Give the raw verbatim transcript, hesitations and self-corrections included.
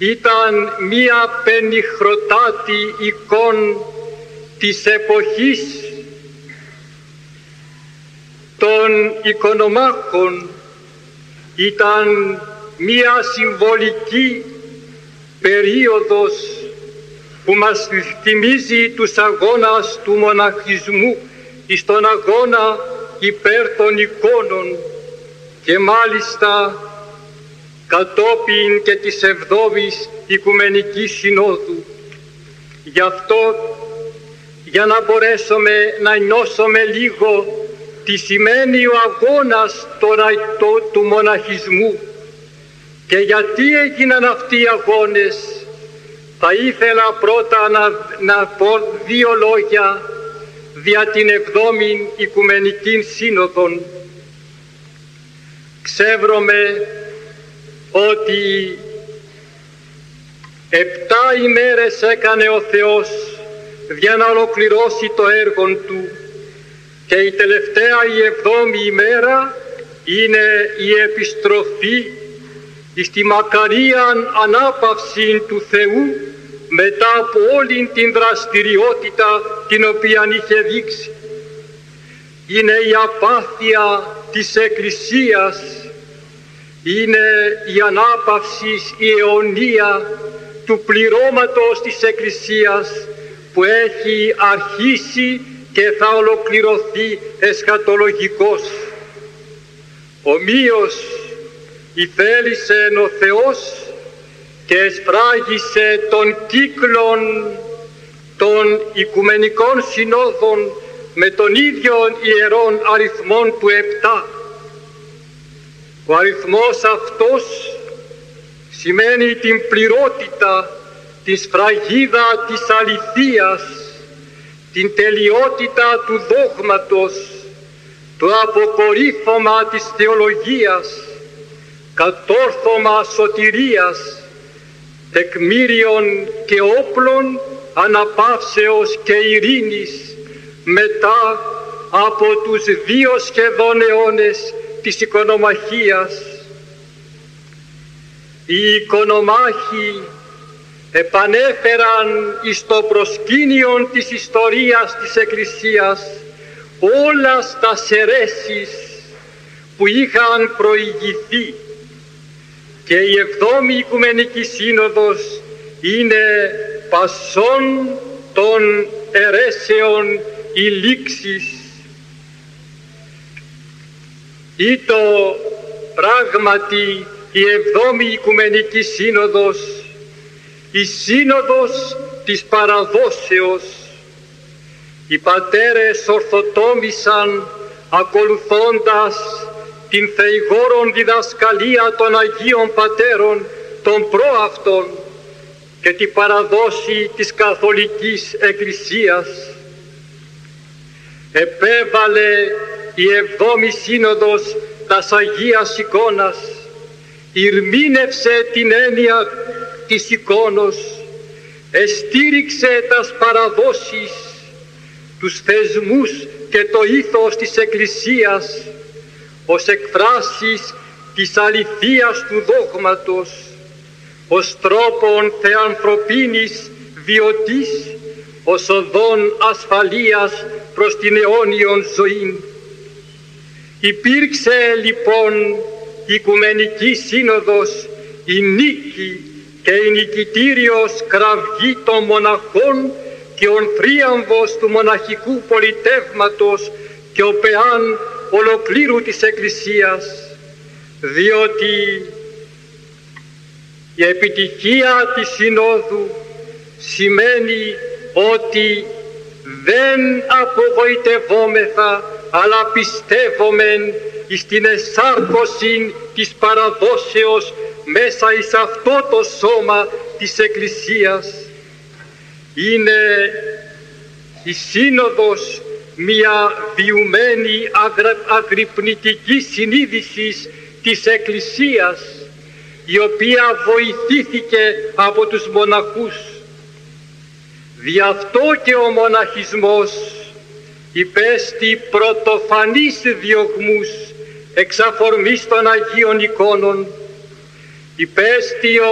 ήταν μία πενιχροτάτη εικόν της εποχής των οικονομάχων, ήταν μία συμβολική περίοδος που μας θυμίζει τους αγώνας του μοναχισμού στον αγώνα υπέρ των εικόνων και μάλιστα κατόπιν και της εβδόμης Οικουμενικής Συνόδου. Γι' αυτό, για να μπορέσουμε να νιώσουμε λίγο τι σημαίνει ο αγώνας τώρα το, του μοναχισμού και γιατί έγιναν αυτοί οι αγώνες, θα ήθελα πρώτα να, να πω δύο λόγια δια την εβδόμη Οικουμενική Σύνοδον. Ξεύρωμε ότι επτά ημέρες έκανε ο Θεός για να ολοκληρώσει το έργο Του και η τελευταία, η εβδόμη ημέρα, είναι η επιστροφή στη μακαρίαν ανάπαυση του Θεού μετά από όλη την δραστηριότητα την οποία είχε δείξει. Είναι η απάθεια της Εκκλησίας, είναι η ανάπαυση, η αιωνία του πληρώματος της Εκκλησίας που έχει αρχίσει και θα ολοκληρωθεί εσχατολογικός. Ομοίως ηθέλησε ο Θεός και εσφράγισε των κύκλων των Οικουμενικών Συνόδων με τον ίδιο ιερόν αριθμόν του επτά. Ο αριθμός αυτός σημαίνει την πληρότητα, τη σφραγίδα της αληθείας, την τελειότητα του δόγματος, το αποκορύφωμα της θεολογίας, κατόρθωμα σωτηρίας, τεκμήριων και όπλων αναπαύσεως και ειρήνης μετά από τους δύο σχεδόν αιώνες της οικονομαχίας. Οι οικονομάχοι επανέφεραν εις το προσκήνιο της ιστορίας της Εκκλησίας όλα στα σερέσεις που είχαν προηγηθεί και η εβδόμη Οικουμενική Σύνοδος είναι πασών των αιρέσεων η λήξης. Ήτο πράγματι η εβδόμη Οικουμενική Σύνοδος, η σύνοδος της παραδόσεως. Οι πατέρες ορθοτόμησαν ακολουθώντας την θεηγόρον διδασκαλία των Αγίων Πατέρων των προαυτών και την παραδόση της Καθολικής Εκκλησίας. Επέβαλε η εβδόμη Σύνοδος τας Αγίας εικόνας, ηρμήνευσε την έννοια της εικόνος, εστήριξε τας παραδόσεις, τους θεσμούς και το ήθος της Εκκλησίας ως εκφράσεις της αληθείας του δόγματος, ως τρόπον θεανθρωπίνης βιωτής, ως οδόν ασφαλείας προς την αιώνιον ζωήν. Υπήρξε λοιπόν η Οικουμενική Σύνοδος η νίκη και η νικητήριος κραυγή των μοναχών και ο θρίαμβος του μοναχικού πολιτεύματος και ο πεάν ολοκλήρου της Εκκλησίας, διότι η επιτυχία της Συνόδου σημαίνει ότι δεν απογοητευόμεθα, αλλά πιστεύομεν στην εσάρκωση της παραδόσεως μέσα εις αυτό το σώμα της Εκκλησίας. Είναι η Σύνοδος μια βιωμένη αγρυπνητική συνείδηση της Εκκλησίας, η οποία βοηθήθηκε από τους μοναχούς. Δι' αυτό και ο μοναχισμός υπέστη πρωτοφανείς διωγμούς εξ αφορμής των Αγίων εικόνων, υπέστη